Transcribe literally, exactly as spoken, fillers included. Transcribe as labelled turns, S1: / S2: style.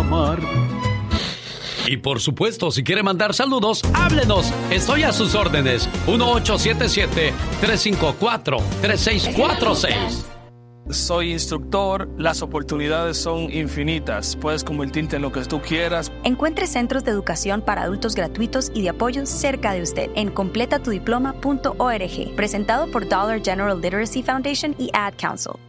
S1: amar.
S2: Y por supuesto, si quiere mandar saludos, háblenos. Estoy a sus órdenes. uno ocho siete siete, tres cinco cuatro, tres seis cuatro seis.
S3: Soy instructor, las oportunidades son infinitas. Puedes convertirte en lo que tú quieras.
S4: Encuentre centros de educación para adultos gratuitos y de apoyo cerca de usted en completa tu diploma punto org. Presentado por Dollar General Literacy Foundation y Ad Council.